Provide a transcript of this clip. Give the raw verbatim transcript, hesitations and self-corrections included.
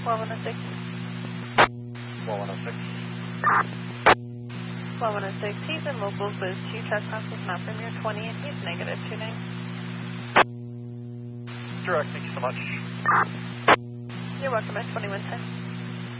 twelve one oh six. twelve one oh six. twelve one oh six. He's in locals with two trespasses, not from your twenty, and he's negative two nine. Direct, thank you so much. You're welcome at twenty-one ten.